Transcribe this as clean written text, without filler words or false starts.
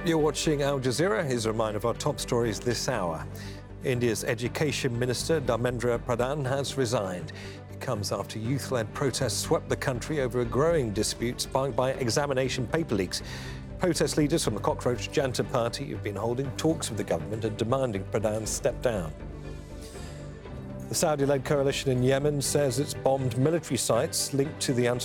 You're watching Al Jazeera. Here's a reminder of our top stories this hour. India's Education Minister Dharmendra Pradhan has resigned. It comes after youth-led protests swept the country over a growing dispute sparked by examination paper leaks. Protest leaders from the Cockroach Janta Party have been holding talks with the government and demanding Pradhan step down. The Saudi-led coalition in Yemen says it's bombed military sites linked to the